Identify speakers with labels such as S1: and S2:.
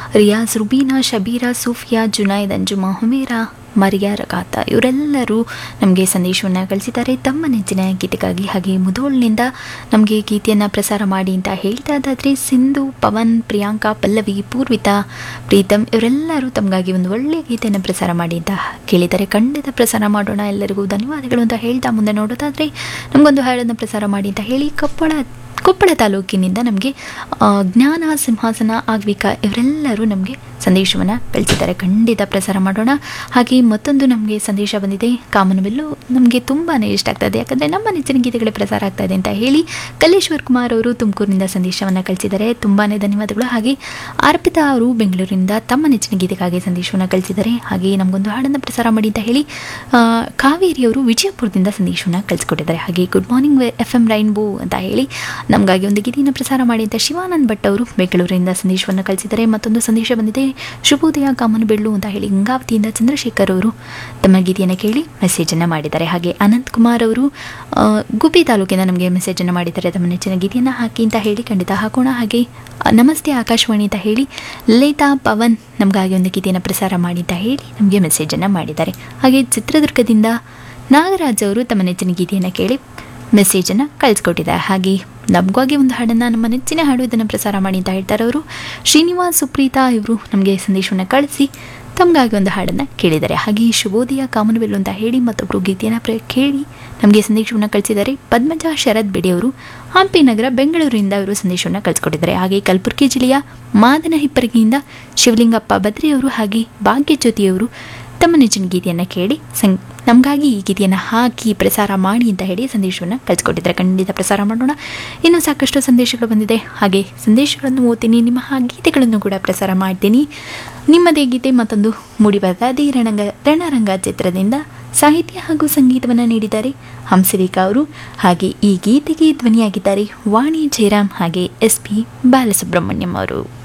S1: Riyaz, Rubina, ಶಬೀರಾ, Sofiya, Junaid, Anjuma, ಹುಮೇರಾ, Maria, ರಕಾತ ಇವರೆಲ್ಲರೂ ನಮಗೆ ಸಂದೇಶವನ್ನು ಕಳಿಸಿದ್ದಾರೆ ತಮ್ಮ ನೆಚ್ಚಿನ ಗೀತೆಗಾಗಿ. ಹಾಗೆ ಮುಧೋಳ್ನಿಂದ ನಮಗೆ ಗೀತೆಯನ್ನು ಪ್ರಸಾರ ಮಾಡಿ ಅಂತ ಹೇಳ್ತಾ ಇದ್ದಾದರೆ ಸಿಂಧು, ಪವನ್, ಪ್ರಿಯಾಂಕಾ, ಪಲ್ಲವಿ, ಪೂರ್ವಿತಾ, ಪ್ರೀತಮ್ ಇವರೆಲ್ಲರೂ ತಮಗಾಗಿ ಒಂದು ಒಳ್ಳೆಯ ಗೀತೆಯನ್ನು ಪ್ರಸಾರ ಮಾಡಿ ಅಂತ ಕೇಳಿದ್ದಾರೆ. ಖಂಡಿತ ಪ್ರಸಾರ ಮಾಡೋಣ, ಎಲ್ಲರಿಗೂ ಧನ್ಯವಾದಗಳು ಅಂತ ಹೇಳ್ತಾ ಮುಂದೆ ನೋಡೋದಾದರೆ ನಮಗೊಂದು ಹಾಡನ್ನು ಪ್ರಸಾರ ಮಾಡಿ ಅಂತ ಹೇಳಿ ಕೊಪ್ಪಳ ತಾಲೂಕಿನಿಂದ ನಮಗೆ ಜ್ಞಾನ, ಸಿಂಹಾಸನ, ಆಗ್ವಿಕಾ ಇವರೆಲ್ಲರೂ ನಮಗೆ ಸಂದೇಶವನ್ನು ಕಳಿಸಿದ್ದಾರೆ. ಖಂಡಿತ ಪ್ರಸಾರ ಮಾಡೋಣ. ಹಾಗೆ ಮತ್ತೊಂದು ನಮಗೆ ಸಂದೇಶ ಬಂದಿದೆ. ಕಾಮನಬಿಲ್ಲು ನಮಗೆ ತುಂಬಾ ಇಷ್ಟ ಆಗ್ತದೆ, ಯಾಕಂದರೆ ನಮ್ಮ ನೆಚ್ಚಿನ ಗೀತೆಗಳೇ ಪ್ರಸಾರ ಆಗ್ತಾ ಇದೆ ಅಂತ ಹೇಳಿ ಕಲ್ಲೇಶ್ವರ್ ಕುಮಾರ್ ಅವರು ತುಮಕೂರಿನಿಂದ ಸಂದೇಶವನ್ನು ಕಳಿಸಿದ್ದಾರೆ. ತುಂಬಾ ಧನ್ಯವಾದಗಳು. ಹಾಗೆ ಅರ್ಪಿತಾ ಅವರು ಬೆಂಗಳೂರಿನಿಂದ ತಮ್ಮ ನೆಚ್ಚಿನ ಗೀತೆಗಾಗಿ ಸಂದೇಶವನ್ನು ಕಳಿಸಿದ್ದಾರೆ. ಹಾಗೆ ನಮಗೊಂದು ಹಾಡನ್ನು ಪ್ರಸಾರ ಮಾಡಿ ಅಂತ ಹೇಳಿ ಕಾವೇರಿಯವರು ವಿಜಯಪುರದಿಂದ ಸಂದೇಶವನ್ನು ಕಳಿಸ್ಕೊಟ್ಟಿದ್ದಾರೆ. ಹಾಗೆ ಗುಡ್ ಮಾರ್ನಿಂಗ್ FM ರೈನ್ಬೋ ಅಂತ ಹೇಳಿ ನಮಗಾಗಿ ಒಂದು ಗೀತೆಯನ್ನು ಪ್ರಸಾರ ಮಾಡಿ ಅಂತ ಶಿವಾನಂದ್ ಭಟ್ ಅವರು ಬೆಂಗಳೂರಿನಿಂದ ಸಂದೇಶವನ್ನು ಕಳಿಸಿದ್ದಾರೆ. ಮತ್ತೊಂದು ಸಂದೇಶ ಬಂದಿದೆ. ಶುಭೋದಯ ಕಾಮನಬೆಳ್ಳು ಅಂತ ಹೇಳಿ ಗಂಗಾವತಿಯಿಂದ ಚಂದ್ರಶೇಖರ್ ಅವರು ತಮ್ಮ ಗೀತೆಯನ್ನು ಕೇಳಿ ಮೆಸೇಜನ್ನು ಮಾಡಿದ್ದಾರೆ. ಹಾಗೆ ಅನಂತ್ ಕುಮಾರ್ ಅವರು ಗುಬ್ಬಿ ತಾಲೂಕಿಂದ ನಮಗೆ ಮೆಸೇಜನ್ನು ಮಾಡಿದ್ದಾರೆ. ತಮ್ಮ ನೆಚ್ಚಿನ ಗೀತೆಯನ್ನು ಹಾಕಿ ಅಂತ ಹೇಳಿ ಖಂಡಿತ ಹಾಕೋಣ. ಹಾಗೆ ನಮಸ್ತೆ ಆಕಾಶವಾಣಿ ಅಂತ ಹೇಳಿ ಲಲಿತಾ, ಪವನ್ ನಮಗಾಗಿ ಒಂದು ಗೀತೆಯನ್ನು ಪ್ರಸಾರ ಮಾಡಿ ಅಂತ ಹೇಳಿ ನಮಗೆ ಮೆಸೇಜನ್ನು ಮಾಡಿದ್ದಾರೆ. ಹಾಗೆ ಚಿತ್ರದುರ್ಗದಿಂದ ನಾಗರಾಜ್ ಅವರು ತಮ್ಮ ನೆಚ್ಚಿನ ಗೀತೆಯನ್ನು ಕೇಳಿ ಮೆಸೇಜನ್ನು ಕಳಿಸ್ಕೊಟ್ಟಿದ್ದಾರೆ. ಹಾಗೆ ನಮಗಾಗಿ ಒಂದು ಹಾಡನ್ನು, ನಮ್ಮ ನೆಚ್ಚಿನ ಹಾಡು ಇದನ್ನು ಪ್ರಸಾರ ಮಾಡಿ ಅಂತ ಹೇಳ್ತಾರೆ ಅವರು. ಶ್ರೀನಿವಾಸ್, ಸುಪ್ರೀತಾ ಇವರು ನಮಗೆ ಸಂದೇಶವನ್ನು ಕಳಿಸಿ ತಮಗಾಗಿ ಒಂದು ಹಾಡನ್ನು ಕೇಳಿದ್ದಾರೆ. ಹಾಗೆ ಶುಭೋದಯ ಕಾಮನವೆಲ್ಲು ಅಂತ ಹೇಳಿ ಮತ್ತೊಬ್ಬರು ಗೀತೆಯನ್ನು ಕೇಳಿ ನಮಗೆ ಸಂದೇಶವನ್ನು ಕಳಿಸಿದ್ದಾರೆ. ಪದ್ಮಜ ಶರತ್ ಬೆಡಿಯವರು ಹಂಪಿ ನಗರ ಬೆಂಗಳೂರಿನಿಂದ ಅವರು ಸಂದೇಶವನ್ನು ಕಳಿಸ್ಕೊಟ್ಟಿದ್ದಾರೆ. ಹಾಗೆ ಕಲಬುರಗಿ ಜಿಲ್ಲೆಯ ಮಾದನ ಹಿಪ್ಪರಗಿಯಿಂದ ಶಿವಲಿಂಗಪ್ಪ ಬದ್ರಿಯವರು ಹಾಗೆ ಭಾಗ್ಯಜ್ಯೋತಿಯವರು ತಮ್ಮ ನೆಚ್ಚಿನ ಗೀತೆಯನ್ನು ಕೇಳಿ ನಮಗಾಗಿ ಈ ಗೀತೆಯನ್ನು ಹಾಕಿ ಪ್ರಸಾರ ಮಾಡಿ ಅಂತ ಹೇಳಿ ಸಂದೇಶವನ್ನು ಕಳಿಸ್ಕೊಟ್ಟಿದ್ದಾರೆ. ಖಂಡಿತ ಪ್ರಸಾರ ಮಾಡೋಣ. ಇನ್ನೂ ಸಾಕಷ್ಟು ಸಂದೇಶಗಳು ಬಂದಿದೆ. ಹಾಗೆ ಸಂದೇಶಗಳನ್ನು ಓದ್ತೀನಿ, ನಿಮ್ಮ ಗೀತೆಗಳನ್ನು ಕೂಡ ಪ್ರಸಾರ ಮಾಡ್ತೀನಿ. ನಿಮ್ಮದೇ ಗೀತೆ ಮತ್ತೊಂದು ಮೂಡಿಬರ್ತಾದೆ ರಣರಂಗ ಚಿತ್ರದಿಂದ ಸಾಹಿತ್ಯ ಹಾಗೂ ಸಂಗೀತವನ್ನು ನೀಡಿದ್ದಾರೆ ಹಂಸಲೇಖ ಅವರು. ಹಾಗೆ ಈ ಗೀತೆಗೆ ಧ್ವನಿಯಾಗಿದ್ದಾರೆ ವಾಣಿ ಜಯರಾಮ್ ಹಾಗೆ SP ಬಾಲಸುಬ್ರಹ್ಮಣ್ಯಂ ಅವರು.